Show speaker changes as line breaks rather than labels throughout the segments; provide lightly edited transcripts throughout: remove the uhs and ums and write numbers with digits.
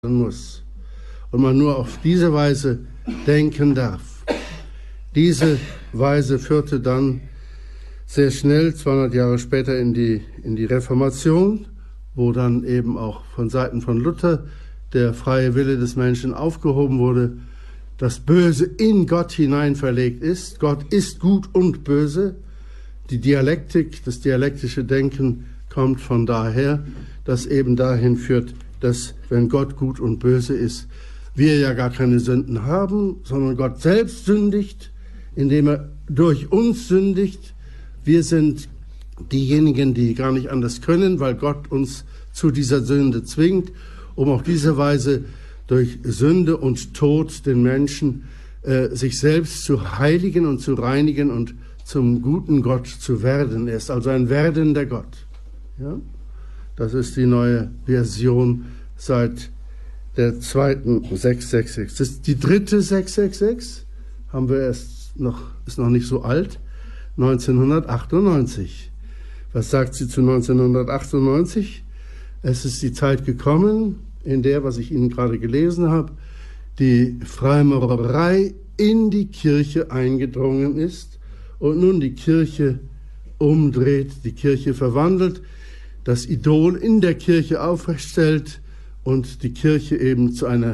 muss und man nur auf diese Weise denken darf. Diese Weise führte dann sehr schnell, 200 Jahre später, in die Reformation, wo dann eben auch von Seiten von Luther der freie Wille des Menschen aufgehoben wurde, das Böse in Gott hinein verlegt ist. Gott ist gut und böse. Die Dialektik, das dialektische Denken kommt von daher, das eben dahin führt, dass, wenn Gott gut und böse ist, wir ja gar keine Sünden haben, sondern Gott selbst sündigt, indem er durch uns sündigt. Wir sind diejenigen, die gar nicht anders können, weil Gott uns zu dieser Sünde zwingt, um auf diese Weise durch Sünde und Tod den Menschen sich selbst zu heiligen und zu reinigen und zum guten Gott zu werden. Er ist also ein werdender Gott. Ja? Das ist die neue Version seit der zweiten 666. Das ist die dritte 666, haben wir ist noch nicht so alt, 1998. Was sagt sie zu 1998? Es ist die Zeit gekommen, in der, was ich Ihnen gerade gelesen habe, die Freimaurerei in die Kirche eingedrungen ist und nun die Kirche umdreht, die Kirche verwandelt, das Idol in der Kirche aufrechtstellt und die Kirche eben zu einer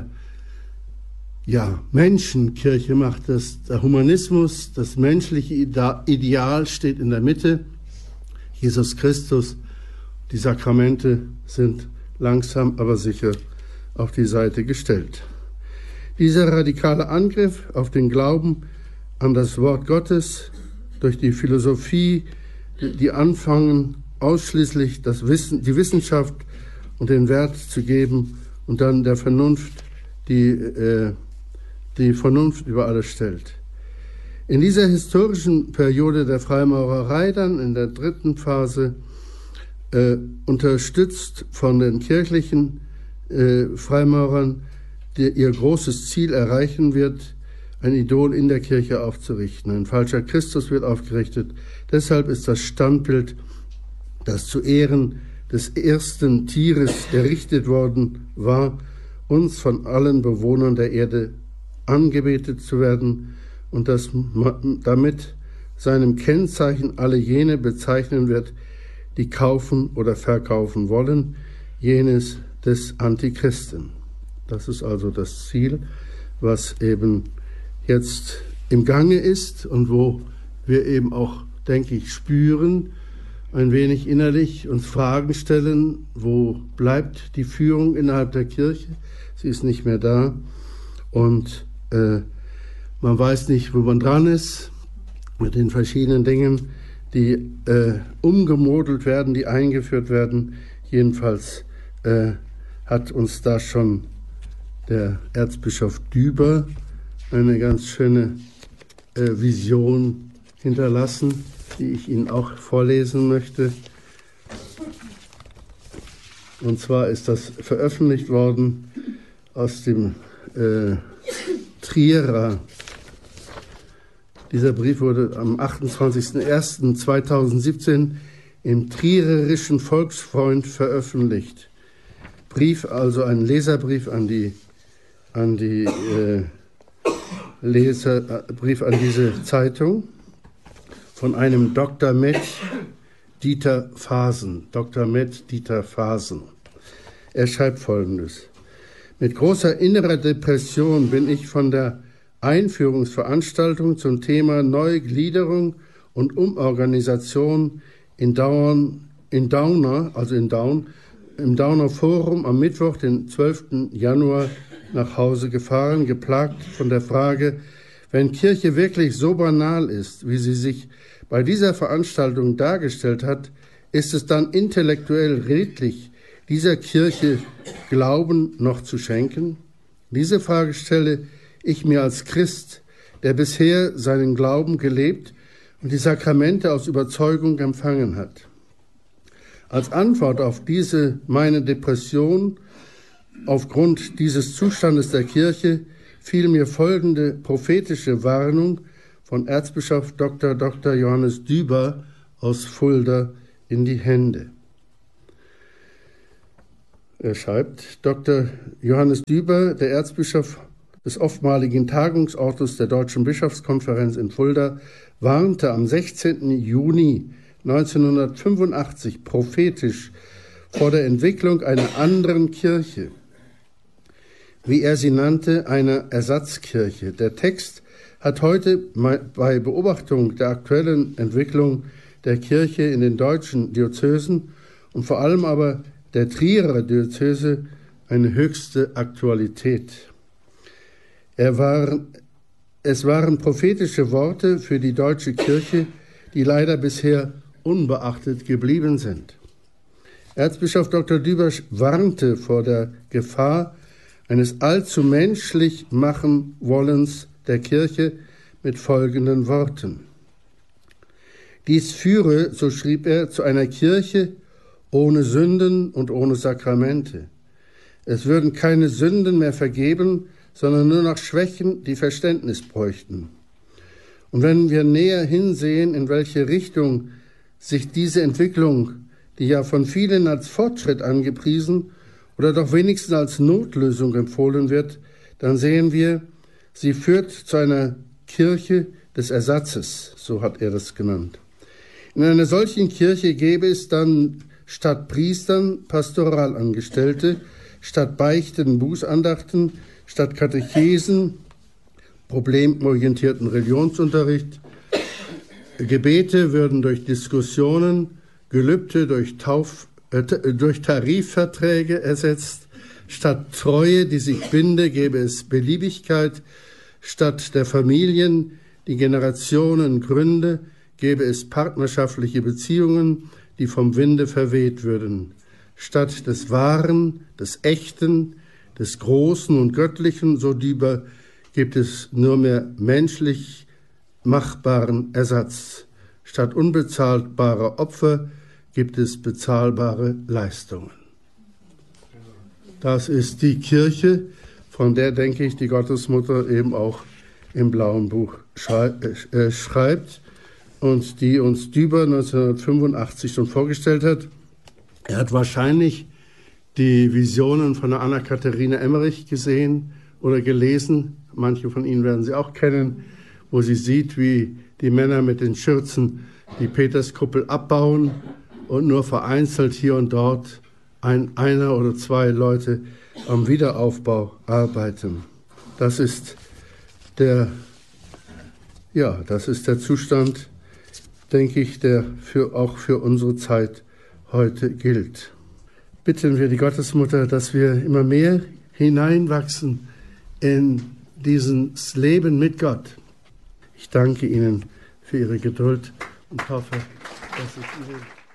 Menschenkirche macht. Der Humanismus, das menschliche Ideal steht in der Mitte. Jesus Christus, die Sakramente sind langsam aber sicher auf die Seite gestellt. Dieser radikale Angriff auf den Glauben an das Wort Gottes durch die Philosophie, die anfangen, ausschließlich die Wissenschaft und den Wert zu geben und dann der Vernunft, die Vernunft über alles stellt. In dieser historischen Periode der Freimaurerei dann, in der dritten Phase, unterstützt von den kirchlichen Freimaurern, die ihr großes Ziel erreichen wird, ein Idol in der Kirche aufzurichten. Ein falscher Christus wird aufgerichtet. Deshalb ist das Standbild, das zu Ehren des ersten Tieres errichtet worden war, uns von allen Bewohnern der Erde angebetet zu werden und das damit seinem Kennzeichen alle jene bezeichnen wird, die kaufen oder verkaufen wollen, jenes des Antichristen. Das ist also das Ziel, was eben jetzt im Gange ist und wo wir eben auch, denke ich, spüren, ein wenig innerlich uns Fragen stellen, wo bleibt die Führung innerhalb der Kirche? Sie ist nicht mehr da und man weiß nicht, wo man dran ist mit den verschiedenen Dingen, die umgemodelt werden, die eingeführt werden. Jedenfalls hat uns da schon der Erzbischof Düber eine ganz schöne Vision hinterlassen, die ich Ihnen auch vorlesen möchte. Und zwar ist das veröffentlicht worden aus dem Trierer. Dieser Brief wurde am 28.01.2017 im Triererischen Volksfreund veröffentlicht. Brief, also ein Leserbrief Brief an diese Zeitung von einem Dr. Med Dieter Fasen. Dr. Med Dieter Fasen. Er schreibt Folgendes: Mit großer innerer Depression bin ich von der Einführungsveranstaltung zum Thema Neugliederung und Umorganisation im Dauner Forum am Mittwoch, den 12. Januar, nach Hause gefahren, geplagt von der Frage, wenn Kirche wirklich so banal ist, wie sie sich bei dieser Veranstaltung dargestellt hat, ist es dann intellektuell redlich, dieser Kirche Glauben noch zu schenken? Diese Frage stelle ich mir als Christ, der bisher seinen Glauben gelebt und die Sakramente aus Überzeugung empfangen hat. Als Antwort auf diese meine Depression aufgrund dieses Zustandes der Kirche fiel mir folgende prophetische Warnung von Erzbischof Dr. Johannes Düber aus Fulda in die Hände. Er schreibt, Dr. Johannes Düber, der Erzbischof des oftmaligen Tagungsortes der Deutschen Bischofskonferenz in Fulda, warnte am 16. Juni 1985 prophetisch vor der Entwicklung einer anderen Kirche, wie er sie nannte, einer Ersatzkirche. Der Text hat heute bei Beobachtung der aktuellen Entwicklung der Kirche in den deutschen Diözesen und vor allem aber der Trierer Diözese eine höchste Aktualität. Es waren prophetische Worte für die deutsche Kirche, die leider bisher unbeachtet geblieben sind. Erzbischof Dr. Düber warnte vor der Gefahr eines allzu menschlich machen Wollens der Kirche mit folgenden Worten. Dies führe, so schrieb er, zu einer Kirche ohne Sünden und ohne Sakramente. Es würden keine Sünden mehr vergeben, sondern nur noch Schwächen, die Verständnis bräuchten. Und wenn wir näher hinsehen, in welche Richtung sich diese Entwicklung, die ja von vielen als Fortschritt angepriesen oder doch wenigstens als Notlösung empfohlen wird, dann sehen wir, sie führt zu einer Kirche des Ersatzes, so hat er das genannt. In einer solchen Kirche gäbe es dann statt Priestern Pastoralangestellte, statt Beichten Bußandachten, statt Katechesen, problemorientierten Religionsunterricht. Gebete würden durch Diskussionen, Gelübde durch Tarifverträge ersetzt. Statt Treue, die sich binde, gäbe es Beliebigkeit. Statt der Familien, die Generationen gründe, gäbe es partnerschaftliche Beziehungen, die vom Winde verweht würden. Statt des Wahren, des Echten, des Großen und Göttlichen, so Düber, gibt es nur mehr menschlich machbaren Ersatz. Statt unbezahlbarer Opfer gibt es bezahlbare Leistungen. Das ist die Kirche, von der, denke ich, die Gottesmutter eben auch im Blauen Buch schreibt und die uns Düber 1985 schon vorgestellt hat. Er hat wahrscheinlich die Visionen von der Anna-Katharina Emmerich gesehen oder gelesen. Manche von Ihnen werden sie auch kennen, wo sie sieht, wie die Männer mit den Schürzen die Peterskuppel abbauen und nur vereinzelt hier und dort einer oder zwei Leute am Wiederaufbau arbeiten. Das ist der Zustand, denke ich, der auch für unsere Zeit heute gilt. Bitten wir die Gottesmutter, dass wir immer mehr hineinwachsen in dieses Leben mit Gott. Ich danke Ihnen für Ihre Geduld und hoffe, dass es Ihnen